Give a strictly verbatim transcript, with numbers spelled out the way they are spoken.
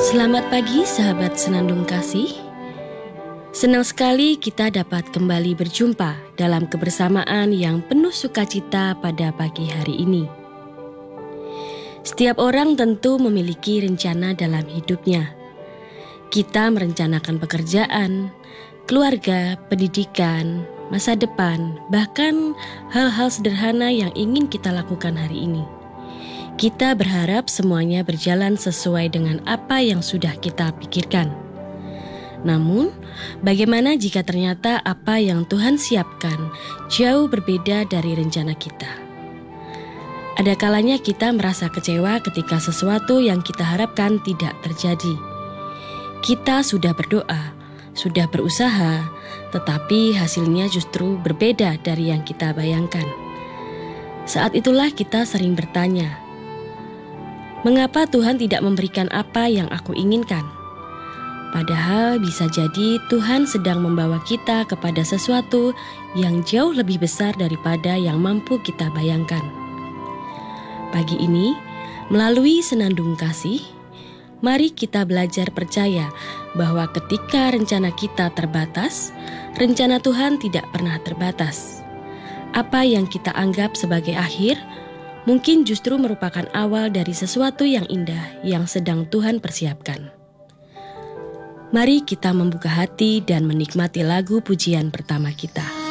Selamat pagi sahabat Senandung Kasih. Senang sekali kita dapat kembali berjumpa dalam kebersamaan yang penuh sukacita pada pagi hari ini. Setiap orang tentu memiliki rencana dalam hidupnya. Kita merencanakan pekerjaan, keluarga, pendidikan, masa depan, bahkan hal-hal sederhana yang ingin kita lakukan hari ini. Kita berharap semuanya berjalan sesuai dengan apa yang sudah kita pikirkan. Namun, bagaimana jika ternyata apa yang Tuhan siapkan jauh berbeda dari rencana kita? Ada kalanya kita merasa kecewa ketika sesuatu yang kita harapkan tidak terjadi. Kita sudah berdoa, sudah berusaha, tetapi hasilnya justru berbeda dari yang kita bayangkan. Saat itulah kita sering bertanya, mengapa Tuhan tidak memberikan apa yang aku inginkan? Padahal bisa jadi Tuhan sedang membawa kita kepada sesuatu yang jauh lebih besar daripada yang mampu kita bayangkan. Pagi ini, melalui Senandung Kasih, mari kita belajar percaya bahwa ketika rencana kita terbatas, rencana Tuhan tidak pernah terbatas. Apa yang kita anggap sebagai akhir, mungkin justru merupakan awal dari sesuatu yang indah yang sedang Tuhan persiapkan. Mari kita membuka hati dan menikmati lagu pujian pertama kita.